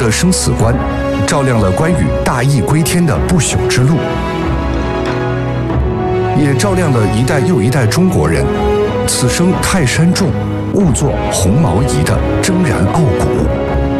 的生死关，照亮了关羽大义归天的不朽之路，也照亮了一代又一代中国人此生泰山重，勿作鸿毛仪的铮然傲骨。